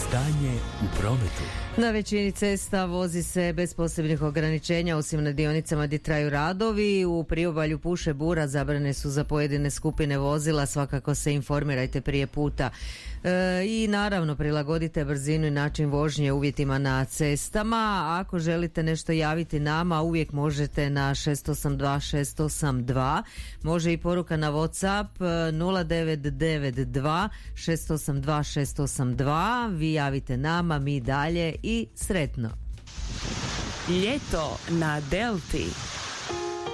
Stanje u prometu. Na većini cesta vozi se bez posebnih ograničenja, osim na dionicama gdje traju radovi. U priobalju puše bura, zabrane su za pojedine skupine vozila, svakako se informirajte prije puta. I naravno prilagodite brzinu i način vožnje uvjetima na cestama. Ako želite nešto javiti nama, uvijek možete na 682 682. Može i poruka na WhatsApp 0992 682 682. Vi javite nama, mi dalje i sretno. Ljeto na Delti.